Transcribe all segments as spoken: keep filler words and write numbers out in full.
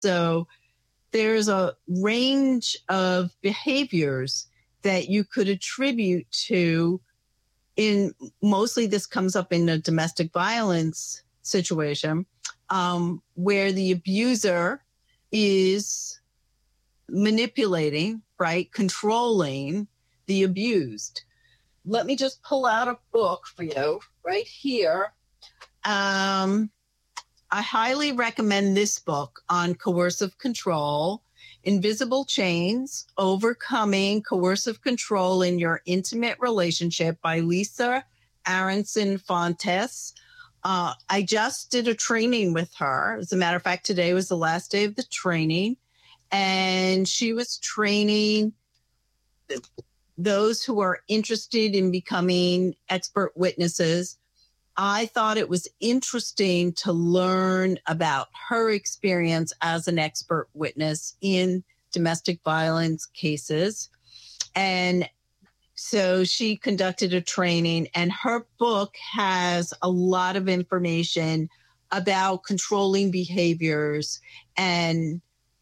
So there's a range of behaviors that you could attribute to in mostly this comes up in a domestic violence situation, um, where the abuser is manipulating, right? Controlling the abused. Let me just pull out a book for you right here. Um, I highly recommend this book on coercive control, Invisible Chains, Overcoming Coercive Control in Your Intimate Relationship by Lisa Aronson Fontes. Uh, I just did a training with her. As a matter of fact, today was the last day of the training, and she was training those who are interested in becoming expert witnesses. I thought it was interesting to learn about her experience as an expert witness in domestic violence cases. And so she conducted a training, and her book has a lot of information about controlling behaviors and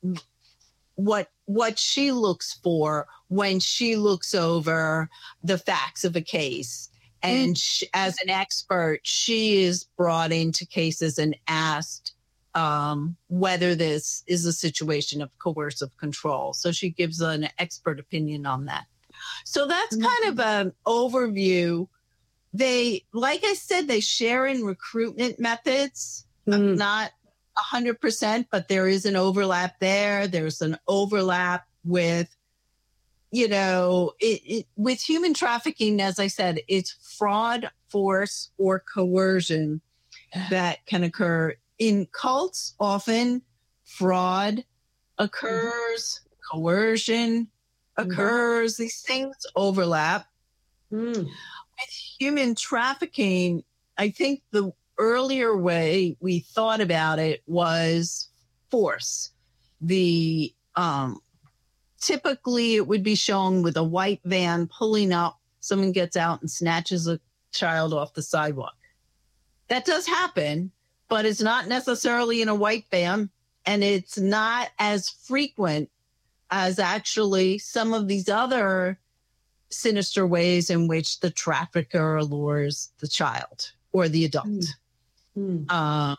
what what she looks for when she looks over the facts of a case. And she, as an expert, she is brought into cases and asked um, whether this is a situation of coercive control. So she gives an expert opinion on that. So that's kind of an overview. They, like I said, they share in recruitment methods, mm. not one hundred percent, but there is an overlap there. There's an overlap with, you know, it, it, with human trafficking, as I said, it's fraud, force, or coercion that can occur. In cults, often fraud occurs, mm-hmm. coercion occurs. Mm-hmm. These things overlap. Mm. With human trafficking, I think the earlier way we thought about it was force. The um, typically it would be shown with a white van pulling up. Someone gets out and snatches a child off the sidewalk. That does happen, but it's not necessarily in a white van, and it's not as frequent as actually some of these other sinister ways in which the trafficker allures the child or the adult. Mm. Um,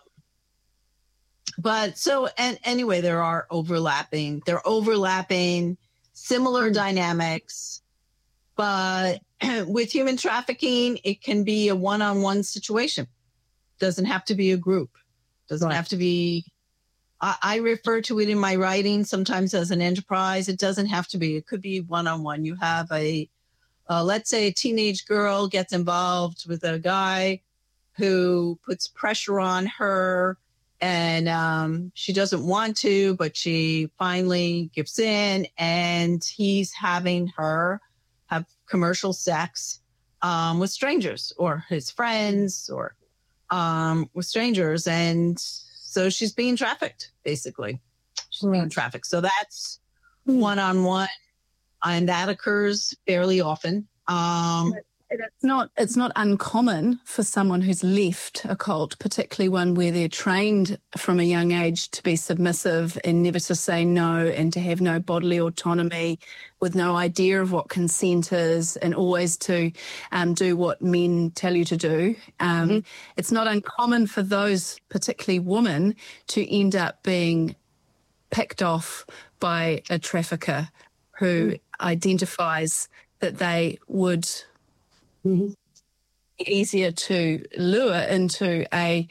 but so, and anyway, there are overlapping, they're overlapping similar dynamics, but with human trafficking, it can be a one-on-one situation. Doesn't have to be a group. Doesn't right. have to be, I, I refer to it in my writing sometimes as an enterprise. It doesn't have to be, it could be one-on-one. You have a, uh, let's say a teenage girl gets involved with a guy who puts pressure on her, and um, she doesn't want to, but she finally gives in, and he's having her have commercial sex um, with strangers or his friends or um, with strangers. And so she's being trafficked, basically. She's right. being trafficked. So that's mm. one-on-one, and that occurs fairly often. Um, It's not it's not uncommon for someone who's left a cult, particularly one where they're trained from a young age to be submissive and never to say no and to have no bodily autonomy, with no idea of what consent is, and always to um, do what men tell you to do. Um, mm-hmm. It's not uncommon for those, particularly women, to end up being picked off by a trafficker who mm-hmm. identifies that they would... Mm-hmm. easier to lure into a,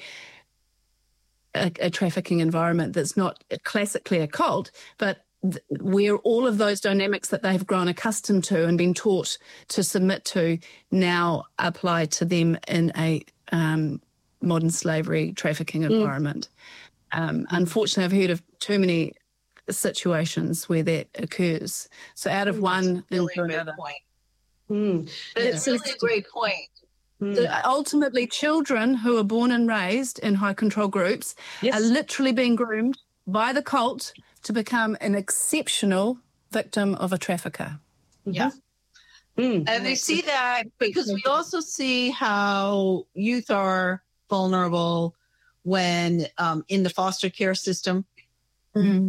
a a trafficking environment that's not classically a cult, but th- where all of those dynamics that they've grown accustomed to and been taught to submit to now apply to them in a um, modern slavery trafficking mm. environment. Um, unfortunately, I've heard of too many situations where that occurs. So out of mm, one really into another. Point. Mm. It's yeah. really a great point. Mm. So ultimately, children who are born and raised in high control groups yes. are literally being groomed by the cult to become an exceptional victim of a trafficker. Mm-hmm. Yeah. Mm. And we see that because we also see how youth are vulnerable when um, in the foster care system. Mm.